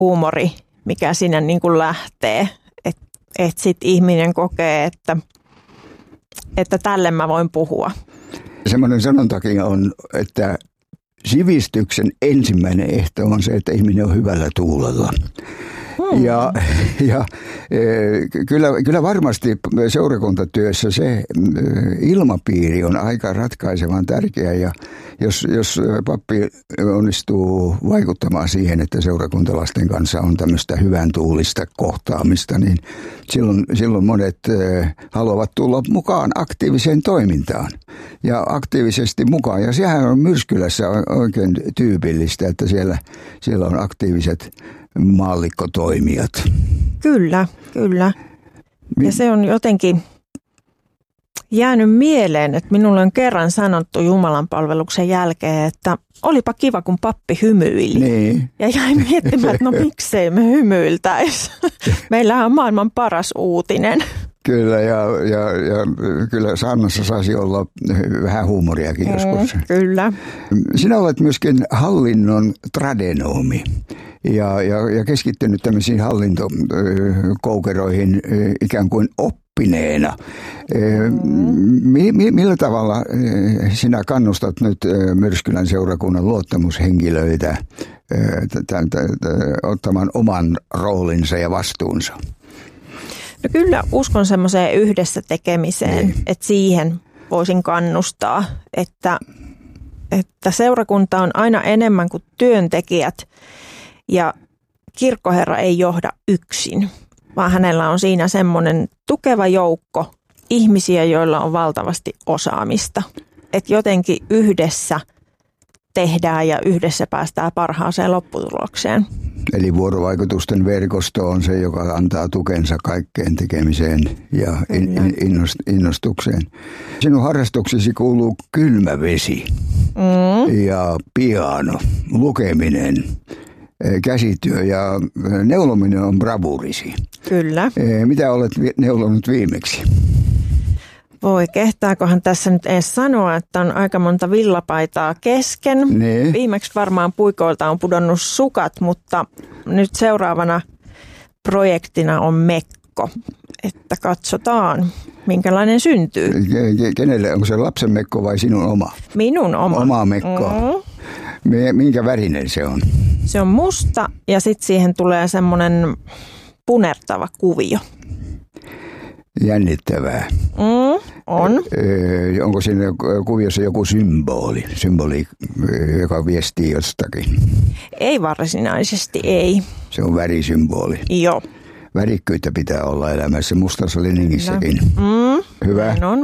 huumori, mikä siinä niin kuin lähtee. Että sitten ihminen kokee, että tälle mä voin puhua. Semmoinen sanontakin on, että sivistyksen ensimmäinen ehto on se, että ihminen on hyvällä tuulella. Ja kyllä varmasti seurakuntatyössä se ilmapiiri on aika ratkaisevan tärkeä. Ja jos pappi onnistuu vaikuttamaan siihen, että seurakuntalaisten kanssa on tämmöistä hyvän tuulista kohtaamista, niin silloin monet haluavat tulla mukaan aktiiviseen toimintaan ja aktiivisesti mukaan. Ja sehän on Myrskylässä oikein tyypillistä, että siellä on aktiiviset maallikkotoimijat. Kyllä. Ja se on jotenkin jäänyt mieleen, että minulle on kerran sanottu Jumalanpalveluksen jälkeen, että olipa kiva, kun pappi hymyili. Niin. Ja jäin miettimään, että no miksei me hymyiltäisi. Meillähän on maailman paras uutinen. Kyllä, ja kyllä Sannassa saisi olla vähän huumoriakin joskus. Kyllä. Sinä olet myöskin hallinnon tradenomi ja keskittynyt tämmöisiin hallintokoukeroihin ikään kuin oppineena. Millä tavalla sinä kannustat nyt Myrskylän seurakunnan luottamushenkilöitä ottamaan oman roolinsa ja vastuunsa? No kyllä uskon semmoiseen yhdessä tekemiseen, että siihen voisin kannustaa, että seurakunta on aina enemmän kuin työntekijät ja kirkkoherra ei johda yksin, vaan hänellä on siinä semmoinen tukeva joukko ihmisiä, joilla on valtavasti osaamista. Että jotenkin yhdessä tehdään ja yhdessä päästään parhaaseen lopputulokseen. Eli vuorovaikutusten verkosto on se, joka antaa tukensa kaikkeen tekemiseen ja innostukseen. Sinun harrastuksesi kuuluu kylmävesi ja piano, lukeminen, käsityö ja neulominen on bravurisi. Kyllä. Mitä olet neulonut viimeksi? Voi, kehtaakohan tässä nyt edes sanoa, että on aika monta villapaitaa kesken. Ne. Viimeksi varmaan puikoilta on pudonnut sukat, mutta nyt seuraavana projektina on mekko. Että katsotaan, minkälainen syntyy. Kenelle? Onko se lapsen mekko vai sinun oma? Minun oma. Oma mekko. Minkä värinen se on? Se on musta ja sitten siihen tulee semmoinen punertava kuvio. Jännittävää. On. Onko siinä kuviossa joku symboli, joka viestii jostakin? Ei varsinaisesti, ei. Se on värisymboli. Joo. Värikkyyttä pitää olla elämässä, mustassa liningissäkin. Hyvä. On.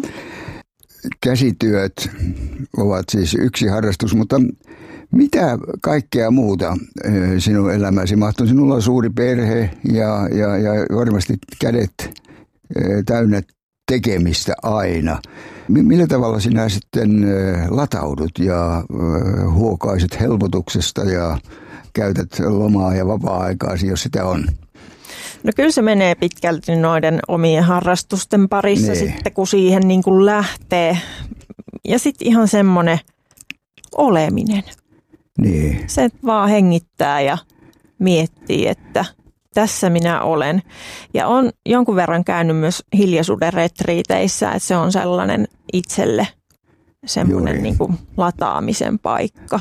Käsityöt ovat siis yksi harrastus, mutta mitä kaikkea muuta sinun elämäsi mahtuu? Sinulla on suuri perhe ja varmasti kädet täynnä tekemistä aina. Millä tavalla sinä sitten lataudut ja huokaiset helpotuksesta ja käytät lomaa ja vapaa-aikaasi, jos sitä on? No kyllä se menee pitkälti noiden omien harrastusten parissa sitten, kun siihen niin kuin lähtee. Ja sitten ihan semmoinen oleminen. Niin. Se vaan hengittää ja miettii, että tässä minä olen. Ja on jonkun verran käynyt myös hiljaisuuden retriiteissä, että se on sellainen itselle semmoinen niin kuin lataamisen paikka.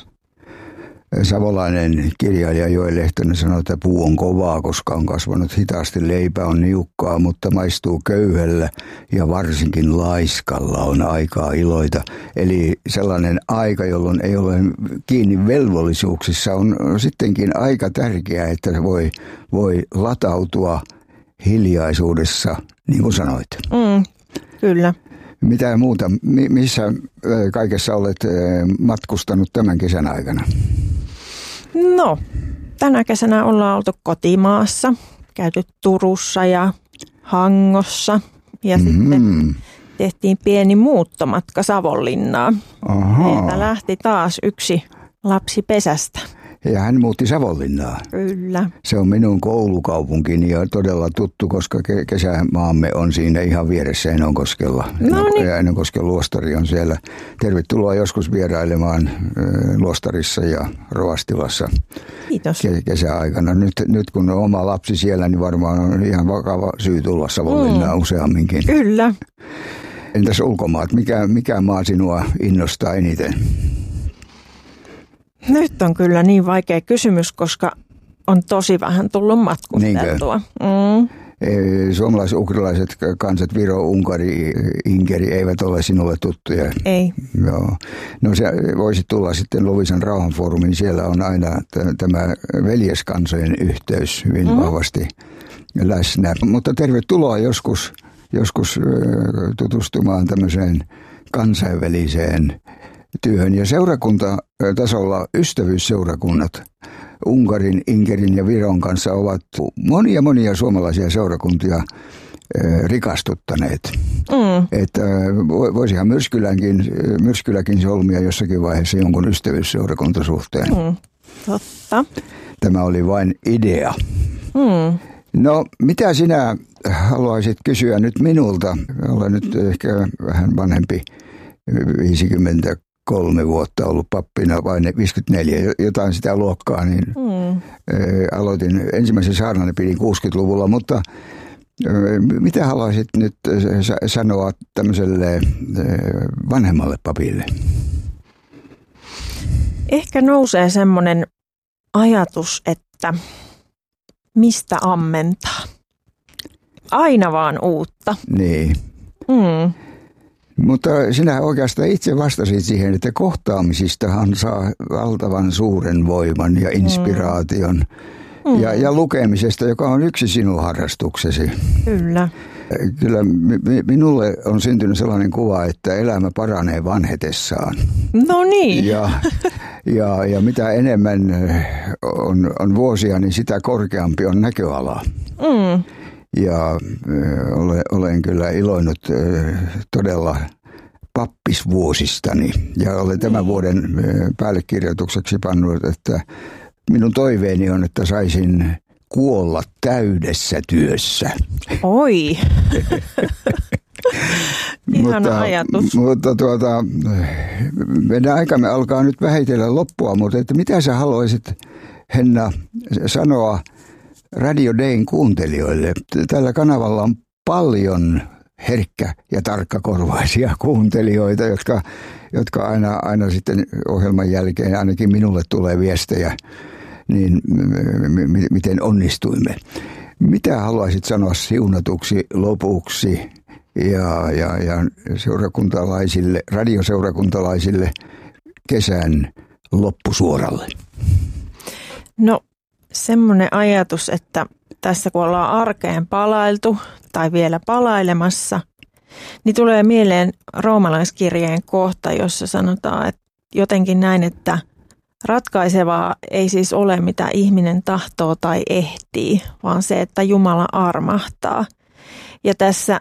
Savolainen kirjailija Joel Lehtonen sanoi, että puu on kovaa, koska on kasvanut hitaasti, leipä on niukkaa, mutta maistuu köyhällä ja varsinkin laiskalla on aikaa iloita. Eli sellainen aika, jolloin ei ole kiinni velvollisuuksissa, on sittenkin aika tärkeää, että se voi latautua hiljaisuudessa, niin kuin sanoit. Kyllä. Mitä muuta? Missä kaikessa olet matkustanut tämän kesän aikana? No, tänä kesänä ollaan oltu kotimaassa, käyty Turussa ja Hangossa ja sitten tehtiin pieni muuttomatka Savonlinnaan. Meiltä lähti taas yksi lapsi pesästä. Ja hän muutti Savonlinnaan. Kyllä. Se on minun koulukaupunkini ja todella tuttu, koska kesämaamme on siinä ihan vieressä Enonkoskella. No niin. Ja Enonkosken luostari on siellä. Tervetuloa joskus vierailemaan luostarissa ja Rovastilassa. Kiitos. Kesäaikana. Nyt kun on oma lapsi siellä, niin varmaan on ihan vakava syy tulla Savonlinnaan useamminkin. Kyllä. Entäs ulkomaat? Mikä maa sinua innostaa eniten? Nyt on kyllä niin vaikea kysymys, koska on tosi vähän tullut matkusteltua. Suomalais-ukrilaiset kansat, Viro, Unkari, Inkeri eivät ole sinulle tuttuja. Ei. Joo. No se voisi tulla sitten Loviisan rauhanfoorumiin. Siellä on aina tämä veljeskansojen yhteys hyvin vahvasti läsnä. Mutta tervetuloa joskus tutustumaan tämmöiseen kansainväliseen työhön. Ja seurakuntatasolla ystävyysseurakunnat Unkarin, Inkerin ja Viron kanssa ovat monia suomalaisia seurakuntia rikastuttaneet. Että voisihan Myrskyläkin solmia jossakin vaiheessa jonkun ystävyysseurakuntasuhteen. Totta. Tämä oli vain idea. No, mitä sinä haluaisit kysyä nyt minulta? Olen nyt ehkä vähän vanhempi, 53 vuotta ollut pappina, vain 54, jotain sitä luokkaa, niin aloitin ensimmäisen saarnani pidin 60-luvulla, mutta mitä haluaisit nyt sanoa tämmöiselle vanhemmalle papille? Ehkä nousee semmoinen ajatus, että mistä ammentaa? Aina vaan uutta. Niin. Mutta sinä oikeastaan itse vastasit siihen, että kohtaamisistahan saa valtavan suuren voiman ja inspiraation. Ja lukemisesta, joka on yksi sinun harrastuksesi. Kyllä. Kyllä minulle on syntynyt sellainen kuva, että elämä paranee vanhetessaan. No niin. Ja mitä enemmän on vuosia, niin sitä korkeampi on näköala. Ja olen kyllä iloinut todella pappisvuosistani. Ja olen tämän vuoden päällekirjoitukseksi pannut, että minun toiveeni on, että saisin kuolla täydessä työssä. Oi! Ihana ajatus. Mutta meidän aikamme alkaa nyt vähitellen loppua, mutta että mitä sä haluaisit, Henna, sanoa Radio Dayn kuuntelijoille? Tällä kanavalla on paljon herkkä ja tarkkakorvaisia kuuntelijoita, jotka aina sitten ohjelman jälkeen ainakin minulle tulee viestejä, niin miten onnistuimme. Mitä haluaisit sanoa siunatuksi lopuksi ja seurakuntalaisille, radioseurakuntalaisille kesän loppusuoralle? No semmoinen ajatus, että tässä kun ollaan arkeen palailtu tai vielä palailemassa, niin tulee mieleen roomalaiskirjeen kohta, jossa sanotaan, että jotenkin näin, että ratkaisevaa ei siis ole mitä ihminen tahtoo tai ehtii, vaan se, että Jumala armahtaa. Ja tässä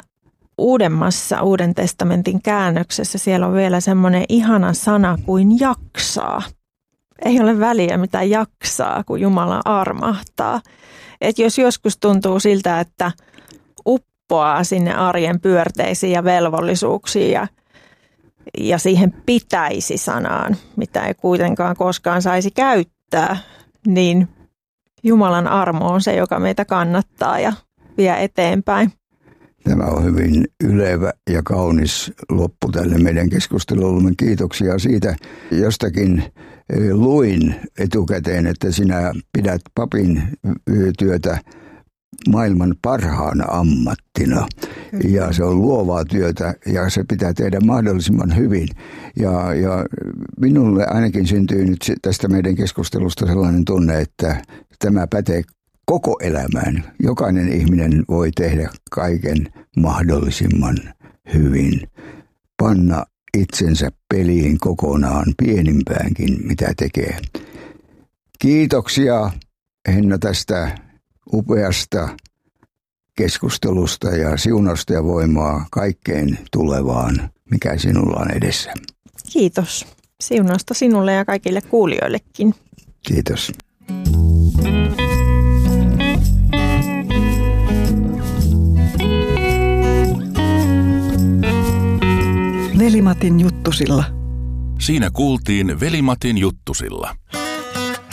Uuden testamentin käännöksessä siellä on vielä semmoinen ihana sana kuin jaksaa. Ei ole väliä mitä jaksaa, kun Jumala armahtaa. Et jos joskus tuntuu siltä, että uppoaa sinne arjen pyörteisiin ja velvollisuuksiin ja siihen pitäisi sanaan, mitä ei kuitenkaan koskaan saisi käyttää, niin Jumalan armo on se, joka meitä kannattaa ja vie eteenpäin. Tämä on hyvin ylevä ja kaunis loppu tälle meidän keskustelulle. Kiitoksia siitä. Jostakin luin etukäteen, että sinä pidät papin työtä maailman parhaana ammattina. Ja se on luovaa työtä ja se pitää tehdä mahdollisimman hyvin. Ja minulle ainakin syntyy nyt tästä meidän keskustelusta sellainen tunne, että tämä pätee koko elämään. Jokainen ihminen voi tehdä kaiken mahdollisimman hyvin. Panna itsensä peliin kokonaan, pienimpäänkin mitä tekee. Kiitoksia Henna tästä upeasta keskustelusta ja siunausta ja voimaa kaikkeen tulevaan, mikä sinulla on edessä. Kiitos. Siunausta sinulle ja kaikille kuulijoillekin. Kiitos. Veli-Matin juttusilla. Siinä kuultiin Veli-Matin juttusilla.